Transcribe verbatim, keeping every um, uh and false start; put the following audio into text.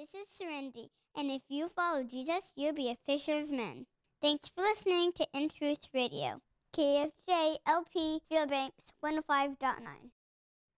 This is Serenity, and if you follow Jesus, you'll be a fisher of men. Thanks for listening to In Truth Radio. K F J L P Fairbanks one oh five point nine.